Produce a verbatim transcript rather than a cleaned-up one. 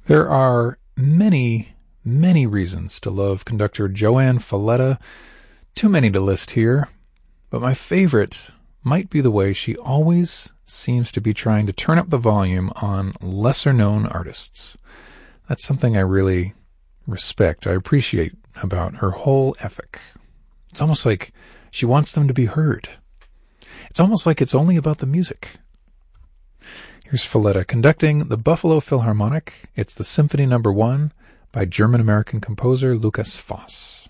There are many, many reasons to love conductor Joanne Falletta. Too many to list here, but my favorite might be the way she always seems to be trying to turn up the volume on lesser-known artists. That's something I really respect, I appreciate about her whole ethic. It's almost like she wants them to be heard. It's almost like it's only about the music. Here's Falletta conducting the Buffalo Philharmonic. It's the Symphony Number One by German-American composer Lukas Foss.